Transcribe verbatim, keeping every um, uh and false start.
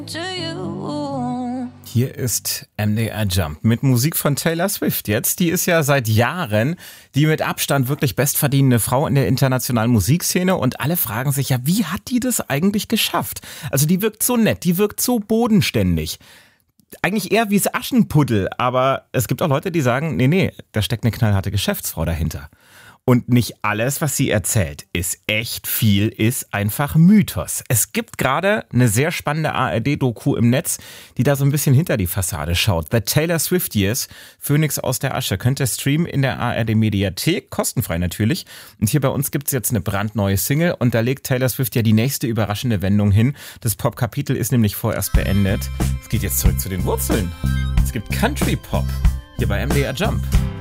Hier ist M D R Jump mit Musik von Taylor Swift jetzt. Die ist ja seit Jahren die mit Abstand wirklich bestverdienende Frau in der internationalen Musikszene und alle fragen sich ja, wie hat die das eigentlich geschafft? Also die wirkt so nett, die wirkt so bodenständig. Eigentlich eher wie das Aschenputtel, aber es gibt auch Leute, die sagen, nee, nee, da steckt eine knallharte Geschäftsfrau dahinter. Und nicht alles, was sie erzählt, ist echt viel, ist einfach Mythos. Es gibt gerade eine sehr spannende A R D-Doku im Netz, die da so ein bisschen hinter die Fassade schaut. The Taylor Swift Years, Phönix aus der Asche, könnt ihr streamen in der A R D-Mediathek, kostenfrei natürlich. Und hier bei uns gibt's jetzt eine brandneue Single und da legt Taylor Swift ja die nächste überraschende Wendung hin. Das Pop-Kapitel ist nämlich vorerst beendet. Es geht jetzt zurück zu den Wurzeln. Es gibt Country-Pop hier bei M D R Jump.